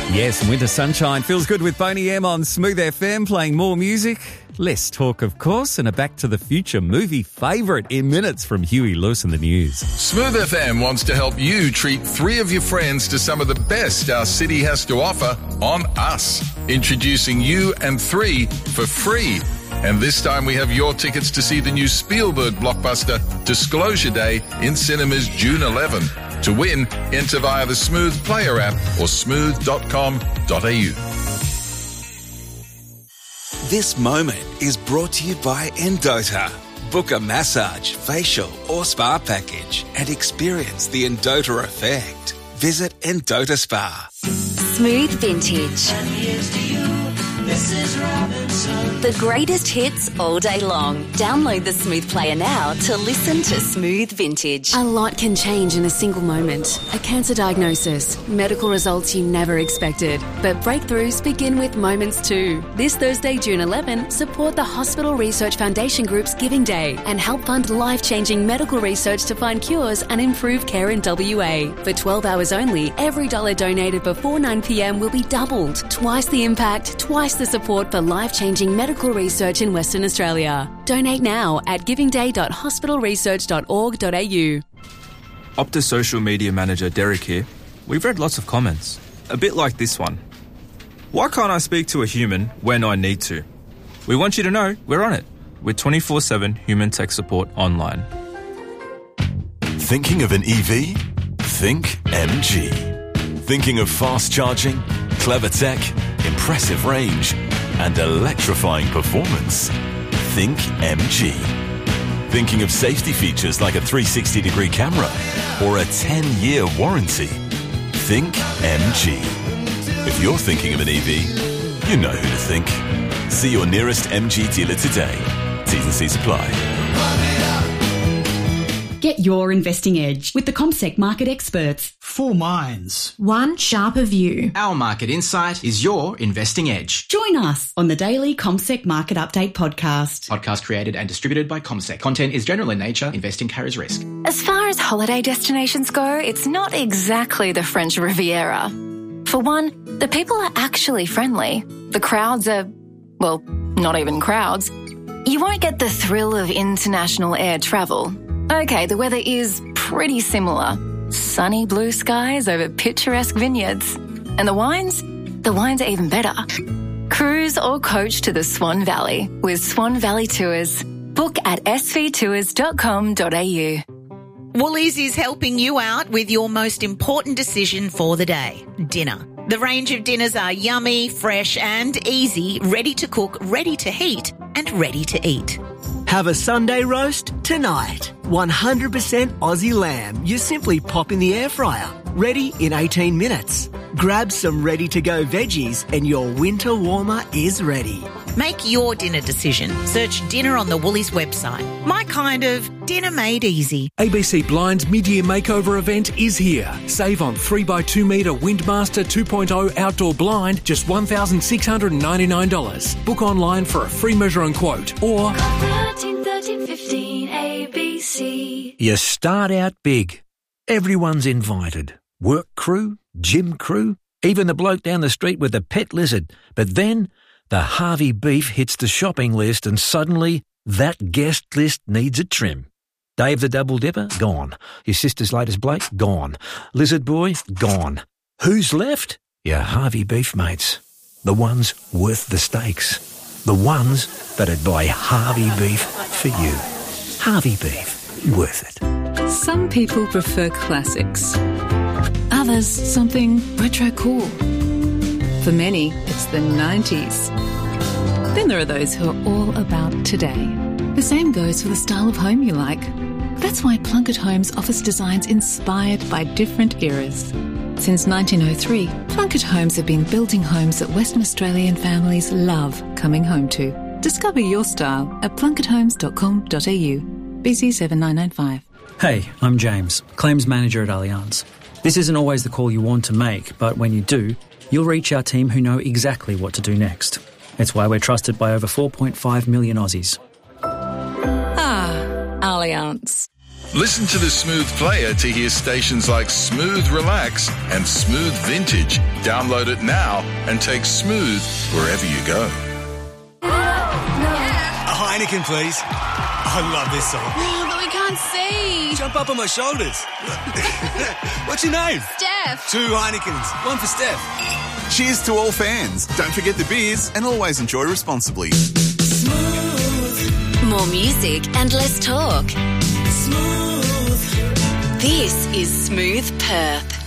Yes, winter sunshine feels good with Boney M on Smooth FM, playing more music. Less talk, of course, and a Back to the Future movie favourite in minutes from Huey Lewis and the News. Smooth FM wants to help you treat 3 of your friends to some of the best our city has to offer on us. Introducing you and 3 for free. And this time we have your tickets to see the new Spielberg blockbuster Disclosure Day in cinemas June 11. To win, enter via the Smooth Player app or smooth.com.au. This moment is brought to you by Endota. Book a massage, facial or spa package and experience the Endota effect. Visit Endota Spa. Smooth Vintage. And here's to you, Mrs. Robinson. The greatest hits all day long. Download the Smooth Player now to listen to Smooth Vintage. A lot can change in a single moment. A cancer diagnosis, medical results you never expected. But breakthroughs begin with moments too. This Thursday, June 11, support the Hospital Research Foundation Group's Giving Day and help fund life-changing medical research to find cures and improve care in WA. For 12 hours only, every dollar donated before 9 p.m. will be doubled. Twice the impact, twice the support for life-changing medical research in Western Australia. Donate now at givingday.hospitalresearch.org.au. Optus social media manager Derek here. We've read lots of comments, a bit like this one. Why can't I speak to a human when I need to? We want you to know we're on it with 24/7 human tech support online. Thinking of an EV? Think MG. Thinking of fast charging, clever tech, impressive range, and electrifying performance? Think MG. Thinking of safety features like a 360-degree camera or a 10-year warranty? Think MG. If you're thinking of an EV, you know who to think. See your nearest MG dealer today. T's and C's apply. Get your investing edge with the CommSec market experts. 4 minds. One sharper view. Our market insight is your investing edge. Join us on the daily CommSec Market Update podcast. Podcast created and distributed by CommSec. Content is general in nature. Investing carries risk. As far as holiday destinations go, it's not exactly the French Riviera. For one, the people are actually friendly. The crowds are, well, not even crowds. You won't get the thrill of international air travel. Okay, the weather is pretty similar. Sunny blue skies over picturesque vineyards. And the wines? The wines are even better. Cruise or coach to the Swan Valley with Swan Valley Tours. Book at svtours.com.au. Woolies is helping you out with your most important decision for the day, dinner. The range of dinners are yummy, fresh and easy, ready to cook, ready to heat and ready to eat. Have a Sunday roast tonight. 100% Aussie lamb. You simply pop in the air fryer. Ready in 18 minutes. Grab some ready-to-go veggies and your winter warmer is ready. Make your dinner decision. Search dinner on the Woolies website. My kind of dinner made easy. ABC Blind's mid-year makeover event is here. Save on 3x2 metre Windmaster 2.0 outdoor blind, just $1,699. Book online for a free measure and quote or 13 15 ABC. You start out big. Everyone's invited. Work crew, gym crew, even the bloke down the street with the pet lizard. But then the Harvey beef hits the shopping list and suddenly that guest list needs a trim. Dave the Double Dipper? Gone. Your sister's latest Blake? Gone. Lizard Boy? Gone. Who's left? Your Harvey beef mates. The ones worth the stakes. The ones that'd buy Harvey beef for you. Harvey beef. Worth it. Some people prefer classics. Others, something retro cool. For many, it's the 90s. Then there are those who are all about today. The same goes for the style of home you like. That's why Plunkett Homes offers designs inspired by different eras. Since 1903, Plunkett Homes have been building homes that Western Australian families love coming home to. Discover your style at plunketthomes.com.au. BC 7995. Hey, I'm James, Claims Manager at Allianz. This isn't always the call you want to make, but when you do, you'll reach our team who know exactly what to do next. It's why we're trusted by over 4.5 million Aussies. Ah, Allianz. Listen to the Smooth Player to hear stations like Smooth Relax and Smooth Vintage. Download it now and take Smooth wherever you go. A Heineken, please. I love this song. Oh, but we can't see. Jump up on my shoulders. What's your name? Steph. 2 Heinekens. 1 for Steph. Cheers to all fans. Don't forget the beers and always enjoy responsibly. More music and less talk. Smooth. This is Smooth Perth.